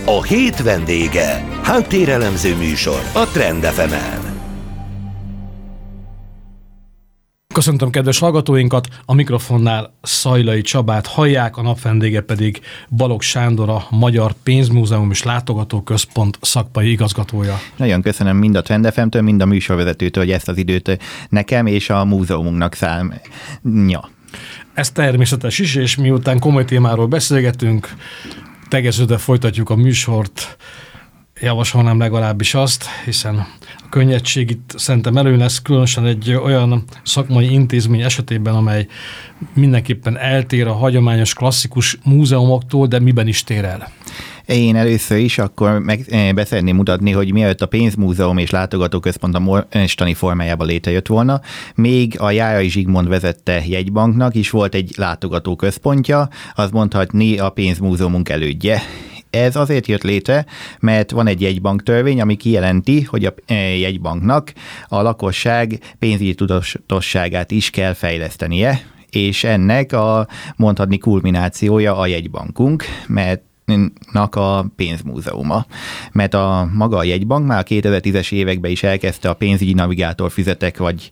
A hét vendége. Háttérelemző műsor a Trend FM-en. Köszöntöm kedves hallgatóinkat, a mikrofonnál Szajlai Csabát hallják, a nap vendége pedig Balogh Sándor, a Magyar Pénzmúzeum és Látogatóközpont szakmai igazgatója. Nagyon köszönöm mind a Trend FM-től, mind a műsorvezetőtől, hogy ezt az időt nekem és a múzeumunknak szánja. Ez természetes is, és miután komoly témáról beszélgetünk, tegeződve folytatjuk a műsort, javasolnám legalábbis azt, hiszen a könnyedség itt szerintem elő lesz, különösen egy olyan szakmai intézmény esetében, amely mindenképpen eltér a hagyományos klasszikus múzeumoktól, de miben is tér el? Én először is akkor be szeretném mutatni, hogy mielőtt a Pénzmúzeum és Látogatóközpont a mostani formájában létrejött volna, még a Járai Zsigmond vezette jegybanknak is volt egy látogatóközpontja, azt mondhatni a Pénzmúzeumunk elődje. Ez azért jött létre, mert van egy jegybanktörvény, ami kijelenti, hogy a jegybanknak a lakosság pénzügyi tudatosságát is kell fejlesztenie, és ennek a mondhatni kulminációja a jegybankunk, mert a pénzmúzeuma. Mert a maga a jegybank már a 2010-es években is elkezdte a pénzügyi navigátor füzetek, vagy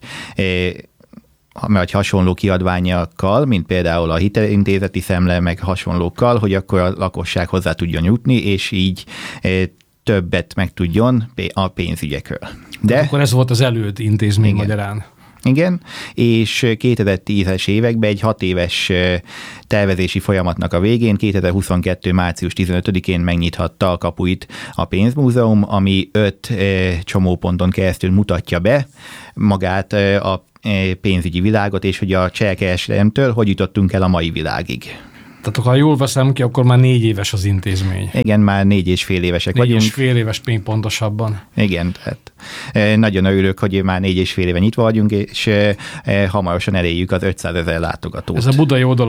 hasonló kiadványokkal, mint például a hitelintézeti szemle, meg hasonlókkal, hogy akkor a lakosság hozzá tudjon jutni, és így többet megtudjon a pénzügyekről. De akkor ez volt az előd intézmény magyarán. Igen, és 2010-es években egy 6 éves tervezési folyamatnak a végén, 2022. március 15-én megnyithatta a kapuit a Pénzmúzeum, ami 5 csomóponton keresztül mutatja be magát a pénzügyi világot, és hogy a cselkereskedelemtől hogy jutottunk el a mai világig. Tehát ha jól veszem ki, akkor már 4 éves az intézmény. Igen, már 4,5 évesek vagyunk. 4,5 éves még pontosabban. Igen, tehát nagyon örülök, hogy már 4,5 éve nyitva vagyunk, és hamarosan eléljük az 500 000 látogatót. Ez a budai oldalon